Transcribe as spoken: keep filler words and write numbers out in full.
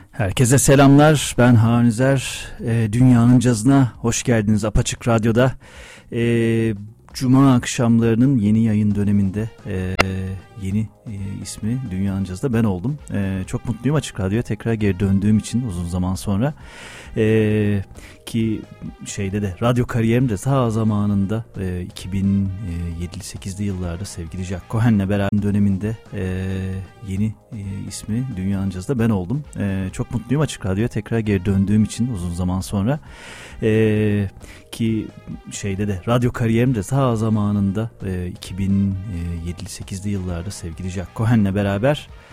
Herkese selamlar. Ben Harun Üzer. E, Dünyanın Cazına hoş geldiniz Apaçık Radyo'da. E, Cuma akşamlarının yeni yayın döneminde e, yeni e, ismi Dünyanın Cazı'da ben oldum. E, çok mutluyum Açık Radyo'ya tekrar geri döndüğüm için uzun zaman sonra. E, ki şeyde de radyo kariyerimde ta zamanında e, iki bin yedi sekizli yıllarda sevgili Jack Cohen'le beraber döneminde e, yeni e, ismi Dünyanın Cazı'da ben oldum. E, çok mutluyum Açık Radyo'ya tekrar geri döndüğüm için uzun zaman sonra. E, ki şeyde de radyo kariyerimde ta zamanında e, iki bin yedi sekizli yıllarda sevgili Jack Cohen'le beraber